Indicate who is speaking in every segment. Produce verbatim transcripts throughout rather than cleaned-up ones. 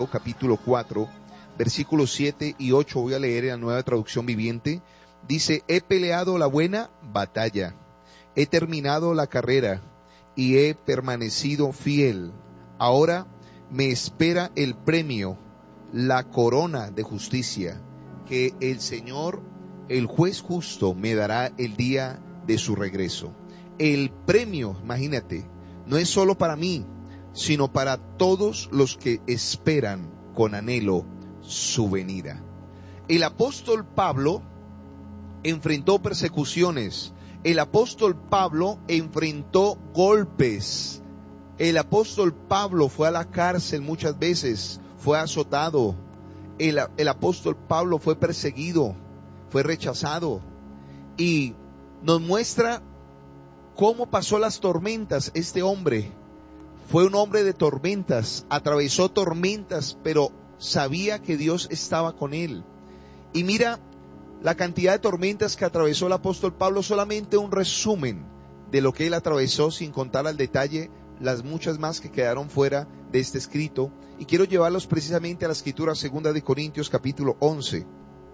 Speaker 1: capítulo cuatro, versículos siete y ocho, voy a leer en la Nueva Traducción Viviente. Dice: he peleado la buena batalla, he terminado la carrera y he permanecido fiel. Ahora me espera el premio, la corona de justicia, que el Señor, el juez justo, me dará el día de su regreso. El premio, imagínate, no es solo para mí, sino para todos los que esperan con anhelo su venida. El apóstol Pablo enfrentó persecuciones. El apóstol Pablo enfrentó golpes. El apóstol Pablo fue a la cárcel muchas veces, fue azotado. El, el apóstol Pablo fue perseguido, fue rechazado. Y nos muestra cómo pasó las tormentas este hombre. Fue un hombre de tormentas, atravesó tormentas, pero sabía que Dios estaba con él. Y mira la cantidad de tormentas que atravesó el apóstol Pablo, solamente un resumen de lo que él atravesó, sin contar al detalle las muchas más que quedaron fuera de este escrito. Y quiero llevarlos precisamente a la escritura segunda de Corintios capítulo once,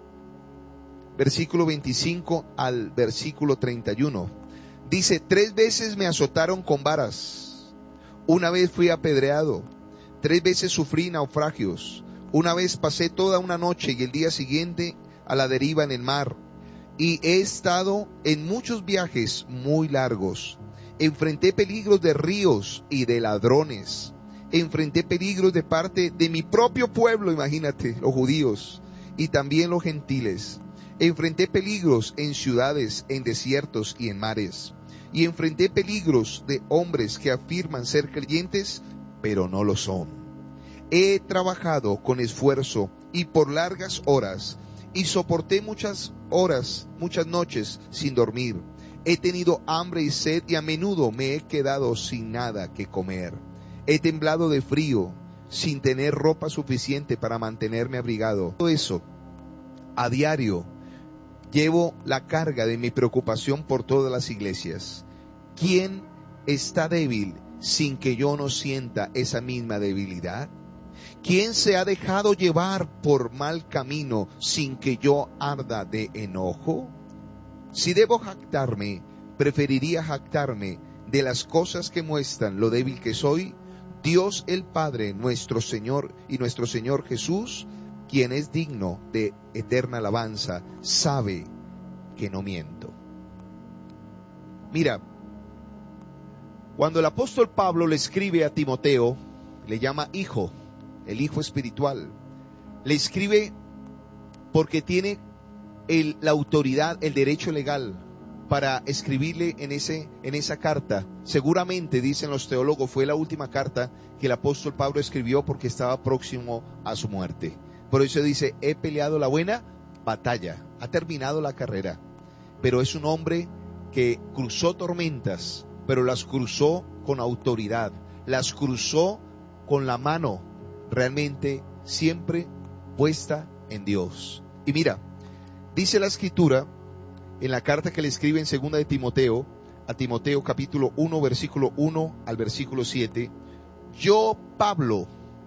Speaker 1: versículo veinticinco al versículo treinta y uno. Dice: tres veces me azotaron con varas, una vez fui apedreado, tres veces sufrí naufragios, una vez pasé toda una noche y el día siguiente a la deriva en el mar, y he estado en muchos viajes muy largos. Enfrenté peligros de ríos y de ladrones, enfrenté peligros de parte de mi propio pueblo, imagínate, los judíos, y también los gentiles. Enfrenté peligros en ciudades, en desiertos y en mares, y enfrenté peligros de hombres que afirman ser creyentes, pero no lo son. He trabajado con esfuerzo y por largas horas, y soporté muchas horas, muchas noches sin dormir. He tenido hambre y sed, y a menudo me he quedado sin nada que comer. He temblado de frío, sin tener ropa suficiente para mantenerme abrigado. Todo eso, a diario, llevo la carga de mi preocupación por todas las iglesias. ¿Quién está débil sin que yo no sienta esa misma debilidad? ¿Quién se ha dejado llevar por mal camino sin que yo arda de enojo? Si debo jactarme, preferiría jactarme de las cosas que muestran lo débil que soy. Dios el Padre, nuestro Señor y nuestro Señor Jesús, quien es digno de eterna alabanza, sabe que no miento. Mira, cuando el apóstol Pablo le escribe a Timoteo, le llama hijo, el hijo espiritual. Le escribe porque tiene el, la autoridad, el derecho legal para escribirle en, ese, en esa carta. Seguramente, dicen los teólogos, fue la última carta que el apóstol Pablo escribió porque estaba próximo a su muerte. Por eso dice: he peleado la buena batalla, ha terminado la carrera. Pero es un hombre que cruzó tormentas, pero las cruzó con autoridad, las cruzó con la mano realmente siempre puesta en Dios. Y mira, dice la escritura en la carta que le escribe en segunda de Timoteo, a Timoteo capítulo uno, versículo uno al versículo siete: yo, Pablo,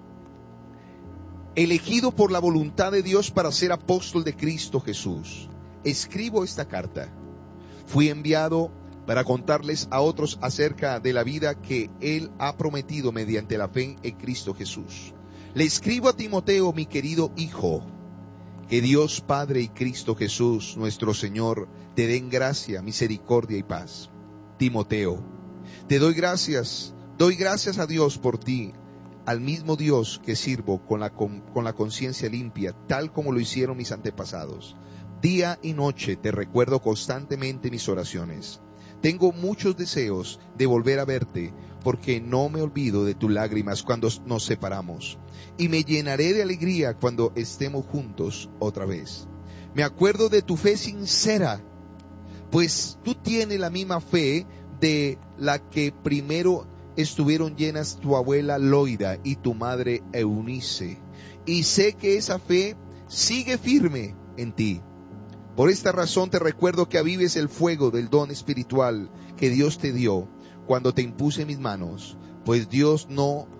Speaker 1: elegido por la voluntad de Dios para ser apóstol de Cristo Jesús, escribo esta carta. Fui enviado para contarles a otros acerca de la vida que Él ha prometido mediante la fe en Cristo Jesús. Le escribo a Timoteo, mi querido hijo, que Dios Padre y Cristo Jesús, nuestro Señor, te den gracia, misericordia y paz. Timoteo, te doy gracias, doy gracias a Dios por ti, al mismo Dios que sirvo con la, con, con la conciencia limpia, tal como lo hicieron mis antepasados. Día y noche te recuerdo constantemente mis oraciones. Tengo muchos deseos de volver a verte, porque no me olvido de tus lágrimas cuando nos separamos, y me llenaré de alegría cuando estemos juntos otra vez. Me acuerdo de tu fe sincera, pues tú tienes la misma fe de la que primero estuvieron llenas tu abuela Loida y tu madre Eunice, y sé que esa fe sigue firme en ti. Por esta razón te recuerdo que avives el fuego del don espiritual que Dios te dio cuando te impuse mis manos, pues Dios no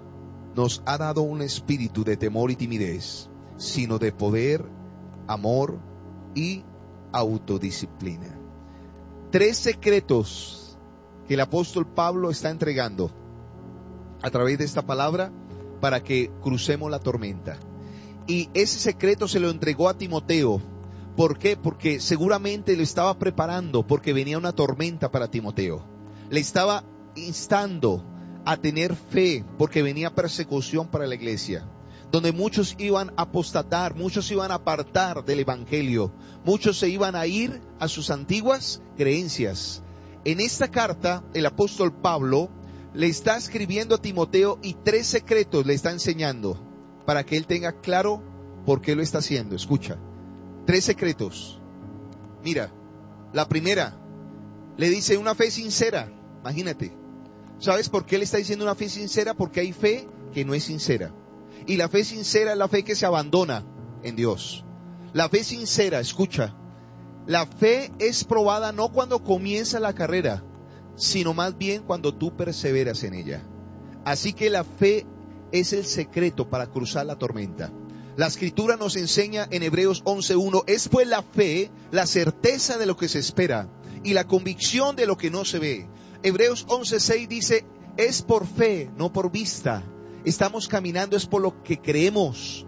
Speaker 1: nos ha dado un espíritu de temor y timidez, sino de poder, amor y autodisciplina. Tres secretos que el apóstol Pablo está entregando a través de esta palabra para que crucemos la tormenta. Y ese secreto se lo entregó a Timoteo. ¿Por qué? Porque seguramente lo estaba preparando, porque venía una tormenta para Timoteo. Le estaba instando a tener fe, porque venía persecución para la iglesia, donde muchos iban a apostatar, muchos iban a apartar del evangelio, muchos se iban a ir a sus antiguas creencias. En esta carta, el apóstol Pablo le está escribiendo a Timoteo y tres secretos le está enseñando para que él tenga claro por qué lo está haciendo. Escucha, tres secretos. Mira, la primera, le dice una fe sincera. Imagínate, ¿sabes por qué le está diciendo una fe sincera? Porque hay fe que no es sincera. Y la fe sincera es la fe que se abandona en Dios. La fe sincera, escucha, la fe es probada no cuando comienza la carrera, sino más bien cuando tú perseveras en ella. Así que la fe es el secreto para cruzar la tormenta. La escritura nos enseña en Hebreos once uno, es pues la fe, la certeza de lo que se espera y la convicción de lo que no se ve. Hebreos once seis dice, es por fe, no por vista. Estamos caminando es por lo que creemos.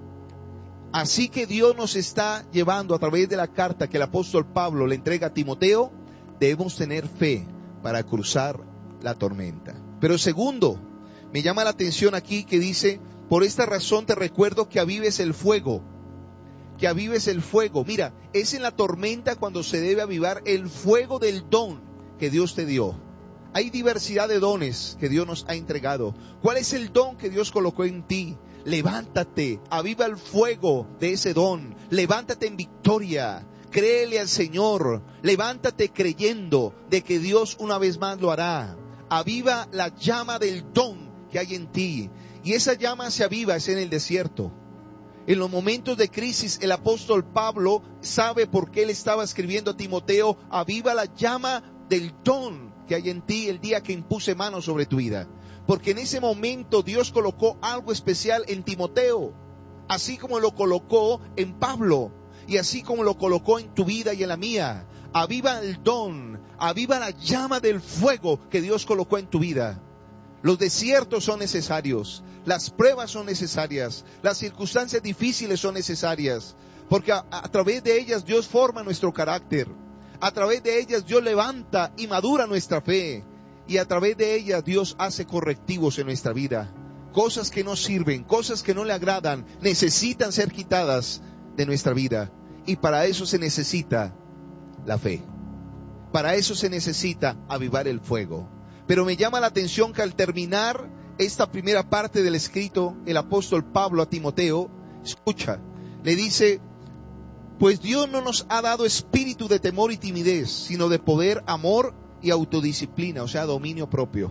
Speaker 1: Así que Dios nos está llevando a través de la carta que el apóstol Pablo le entrega a Timoteo, debemos tener fe para cruzar la tormenta. Pero segundo, me llama la atención aquí que dice, por esta razón te recuerdo que avives el fuego, que avives el fuego. Mira, es en la tormenta cuando se debe avivar el fuego del don que Dios te dio. Hay diversidad de dones que Dios nos ha entregado. ¿Cuál es el don que Dios colocó en ti? Levántate, aviva el fuego de ese don. Levántate en victoria. Créele al Señor. Levántate creyendo de que Dios una vez más lo hará. Aviva la llama del don que hay en ti. Y esa llama se aviva es en el desierto. En los momentos de crisis, el apóstol Pablo sabe por qué él estaba escribiendo a Timoteo, aviva la llama del don que hay en ti el día que impuse manos sobre tu vida. Porque en ese momento Dios colocó algo especial en Timoteo, así como lo colocó en Pablo, y así como lo colocó en tu vida y en la mía. Aviva el don, aviva la llama del fuego que Dios colocó en tu vida. Los desiertos son necesarios, las pruebas son necesarias, las circunstancias difíciles son necesarias, porque a, a través de ellas Dios forma nuestro carácter, a través de ellas Dios levanta y madura nuestra fe, y a través de ellas Dios hace correctivos en nuestra vida. Cosas que no sirven, cosas que no le agradan, necesitan ser quitadas de nuestra vida, y para eso se necesita la fe, para eso se necesita avivar el fuego. Pero me llama la atención que al terminar esta primera parte del escrito, el apóstol Pablo a Timoteo, escucha, le dice, pues Dios no nos ha dado espíritu de temor y timidez, sino de poder, amor y autodisciplina, o sea, dominio propio.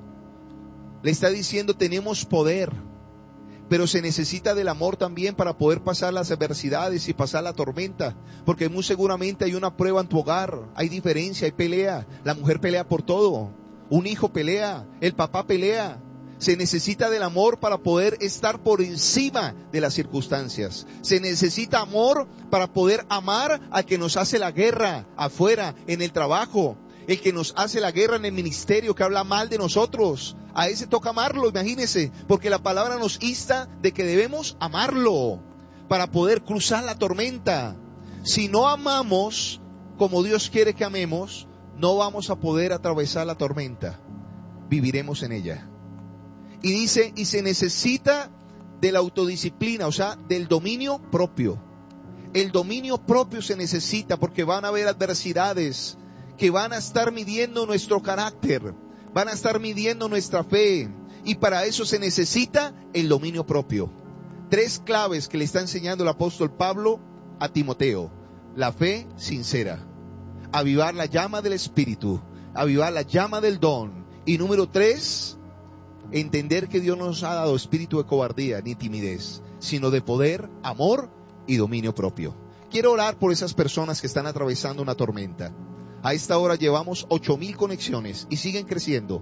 Speaker 1: Le está diciendo, tenemos poder, pero se necesita del amor también para poder pasar las adversidades y pasar la tormenta, porque muy seguramente hay una prueba en tu hogar, hay diferencia, hay pelea, la mujer pelea por todo. Un hijo pelea, el papá pelea. Se necesita del amor para poder estar por encima de las circunstancias. Se necesita amor para poder amar al que nos hace la guerra afuera, en el trabajo. El que nos hace la guerra en el ministerio, que habla mal de nosotros. A ese toca amarlo, imagínense. Porque la palabra nos insta de que debemos amarlo para poder cruzar la tormenta. Si no amamos como Dios quiere que amemos, no vamos a poder atravesar la tormenta, viviremos en ella. Y dice, y se necesita de la autodisciplina, o sea, del dominio propio. El dominio propio se necesita porque van a haber adversidades que van a estar midiendo nuestro carácter, van a estar midiendo nuestra fe, y para eso se necesita el dominio propio. Tres claves que le está enseñando el apóstol Pablo a Timoteo: la fe sincera, avivar la llama del Espíritu, avivar la llama del don. Y número tres, entender que Dios no nos ha dado espíritu de cobardía ni timidez, sino de poder, amor y dominio propio. Quiero orar por esas personas que están atravesando una tormenta. A esta hora llevamos ocho mil conexiones y siguen creciendo.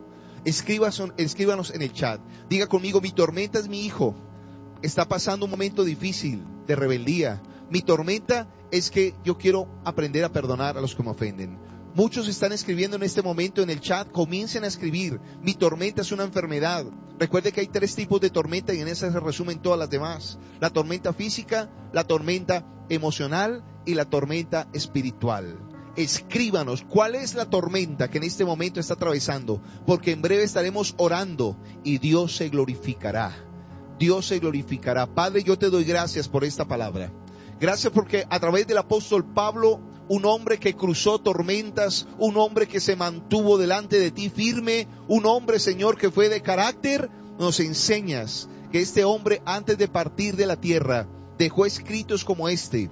Speaker 1: Escríbanos, escríbanos en el chat. Diga conmigo, mi tormenta es mi hijo. Está pasando un momento difícil de rebeldía. Mi tormenta es que yo quiero aprender a perdonar a los que me ofenden. Muchos están escribiendo en este momento en el chat. Comiencen a escribir. Mi tormenta es una enfermedad. Recuerde que hay tres tipos de tormenta y en esa se resumen todas las demás. La tormenta física, la tormenta emocional y la tormenta espiritual. Escríbanos cuál es la tormenta que en este momento está atravesando, porque en breve estaremos orando y Dios se glorificará. Dios se glorificará. Padre, yo te doy gracias por esta palabra. Gracias porque a través del apóstol Pablo, un hombre que cruzó tormentas, un hombre que se mantuvo delante de ti firme, un hombre, Señor, que fue de carácter, nos enseñas que este hombre antes de partir de la tierra dejó escritos como este,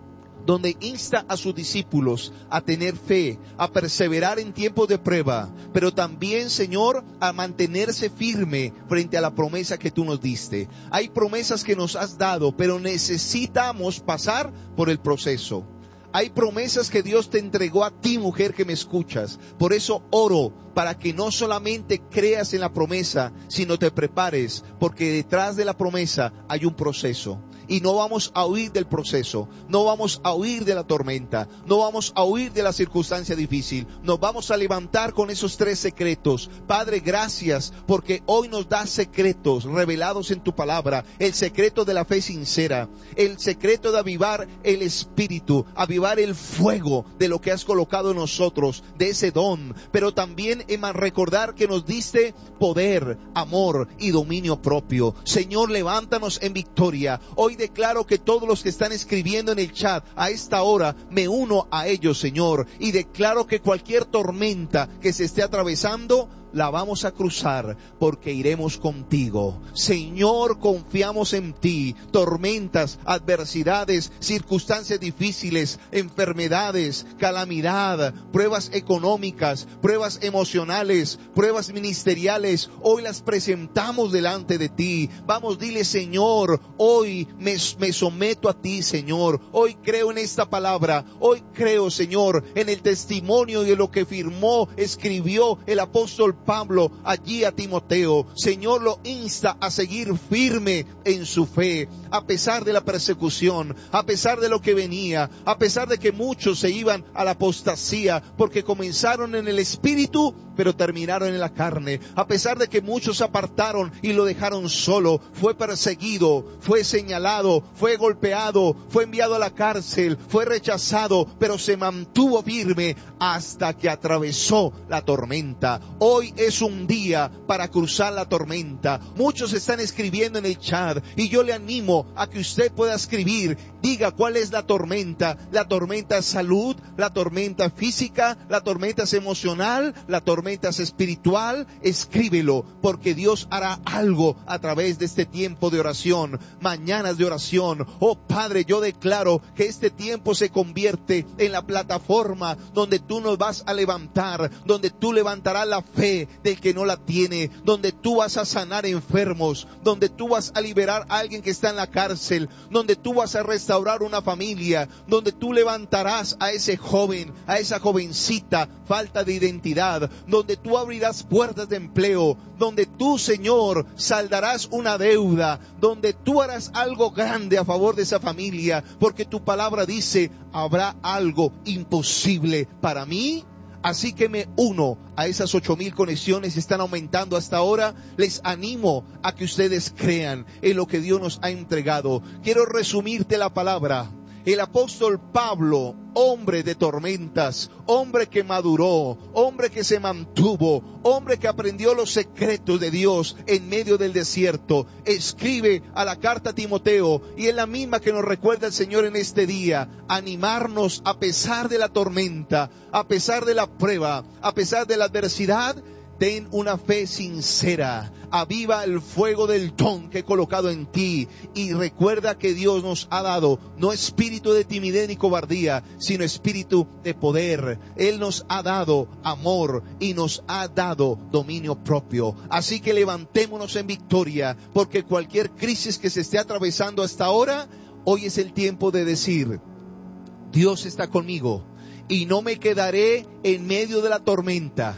Speaker 1: donde insta a sus discípulos a tener fe, a perseverar en tiempos de prueba, pero también, Señor, a mantenerse firme frente a la promesa que tú nos diste. Hay promesas que nos has dado, pero necesitamos pasar por el proceso. Hay promesas que Dios te entregó a ti, mujer que me escuchas. Por eso oro para que no solamente creas en la promesa, sino te prepares, porque detrás de la promesa hay un proceso. Y no vamos a huir del proceso, no vamos a huir de la tormenta, no vamos a huir de la circunstancia difícil. Nos vamos a levantar con esos tres secretos. Padre, gracias porque hoy nos das secretos revelados en tu palabra. El secreto de la fe sincera, el secreto de avivar el espíritu, avivar el fuego de lo que has colocado en nosotros, de ese don. Pero también en recordar que nos diste poder, amor y dominio propio. Señor, levántanos en victoria. Hoy declaro que todos los que están escribiendo en el chat a esta hora, me uno a ellos, Señor, y declaro que cualquier tormenta que se esté atravesando, la vamos a cruzar porque iremos contigo. Señor, confiamos en ti. Tormentas, adversidades, circunstancias difíciles, enfermedades, calamidad, pruebas económicas, pruebas emocionales, pruebas ministeriales, hoy las presentamos delante de ti. Vamos, dile, Señor, hoy me, me someto a ti, Señor. Hoy creo en esta palabra. Hoy creo, Señor, en el testimonio de lo que firmó, escribió el apóstol Pablo allí a Timoteo. Señor, lo insta a seguir firme en su fe, a pesar de la persecución, a pesar de lo que venía, a pesar de que muchos se iban a la apostasía porque comenzaron en el espíritu pero terminaron en la carne, a pesar de que muchos se apartaron y lo dejaron solo. Fue perseguido, fue señalado, fue golpeado, fue enviado a la cárcel, fue rechazado, pero se mantuvo firme hasta que atravesó la tormenta. Hoy es un día para cruzar la tormenta. Muchos están escribiendo en el chat y yo le animo a que usted pueda escribir. Diga cuál es la tormenta. La tormenta es salud, la tormenta física, la tormenta es emocional, la tormenta es espiritual. Escríbelo, porque Dios hará algo a través de este tiempo de oración, mañanas de oración. Oh Padre, yo declaro que este tiempo se convierte en la plataforma donde tú nos vas a levantar, donde tú levantarás la fe del que no la tiene, donde tú vas a sanar enfermos, donde tú vas a liberar a alguien que está en la cárcel, donde tú vas a restaurar una familia, donde tú levantarás a ese joven, a esa jovencita, falta de identidad, donde tú abrirás puertas de empleo, donde tú, Señor, saldarás una deuda, donde tú harás algo grande a favor de esa familia, porque tu palabra dice, habrá algo imposible para mí. Así que me uno a esas ocho mil conexiones que están aumentando hasta ahora. Les animo a que ustedes crean en lo que Dios nos ha entregado. Quiero resumirte la palabra. El apóstol Pablo, hombre de tormentas, hombre que maduró, hombre que se mantuvo, hombre que aprendió los secretos de Dios en medio del desierto, escribe a la carta a Timoteo, y es la misma que nos recuerda el Señor en este día: animarnos a pesar de la tormenta, a pesar de la prueba, a pesar de la adversidad. Ten una fe sincera, aviva el fuego del don que he colocado en ti, y recuerda que Dios nos ha dado no espíritu de timidez ni cobardía, sino espíritu de poder. Él nos ha dado amor y nos ha dado dominio propio. Así que levantémonos en victoria, porque cualquier crisis que se esté atravesando hasta ahora, hoy es el tiempo de decir: Dios está conmigo y no me quedaré en medio de la tormenta.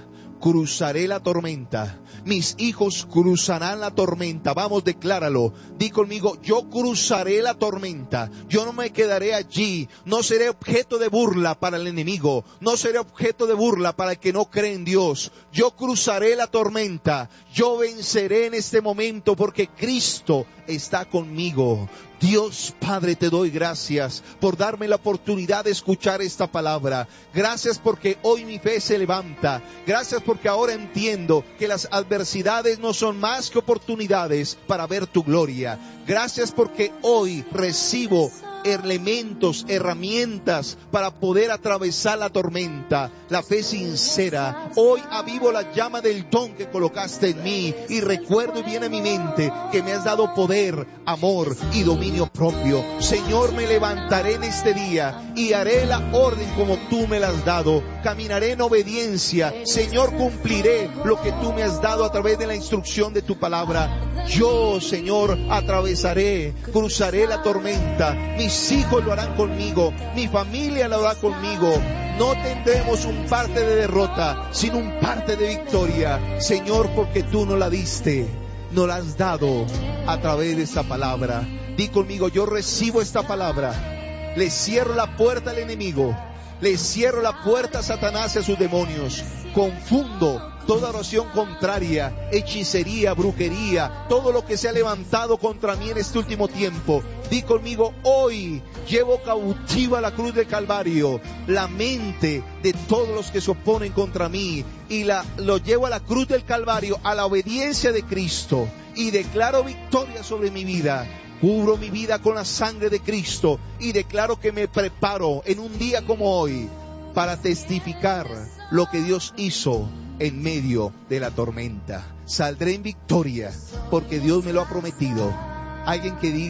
Speaker 1: cruzaré la tormenta. Mis hijos cruzarán la tormenta. Vamos, decláralo. Di conmigo, yo cruzaré la tormenta. Yo no me quedaré allí. No seré objeto de burla para el enemigo. No seré objeto de burla para el que no cree en Dios. Yo cruzaré la tormenta. Yo venceré en este momento porque Cristo está conmigo. Dios Padre, te doy gracias por darme la oportunidad de escuchar esta palabra. Gracias porque hoy mi fe se levanta. Gracias porque ahora entiendo que las adversidades no son más que oportunidades para ver tu gloria. Gracias porque hoy recibo elementos, herramientas para poder atravesar la tormenta. La fe sincera. Hoy avivo la llama del don que colocaste en mí y recuerdo y viene a mi mente que me has dado poder, amor y dominio propio. Señor, me levantaré en este día y haré la orden como tú me la has dado. Caminaré en obediencia. Señor, cumpliré lo que tú me has dado a través de la instrucción de tu palabra. Yo, Señor, atravesaré, cruzaré la tormenta. Mis hijos lo harán conmigo. Mi familia lo hará conmigo. No tendremos un parte de derrota, sino un parte de victoria. Señor, porque tú nos la diste, nos la has dado a través de esta palabra. Di conmigo, yo recibo esta palabra. Le cierro la puerta al enemigo. Le cierro la puerta a Satanás y a sus demonios. Confundo toda oración contraria, hechicería, brujería, todo lo que se ha levantado contra mí en este último tiempo. Di conmigo, hoy llevo cautiva a la cruz del Calvario la mente de todos los que se oponen contra mí y la, lo llevo a la cruz del Calvario, a la obediencia de Cristo, y declaro victoria sobre mi vida. Cubro mi vida con la sangre de Cristo y declaro que me preparo en un día como hoy para testificar lo que Dios hizo en medio de la tormenta. Saldré en victoria porque Dios me lo ha prometido. Alguien que diga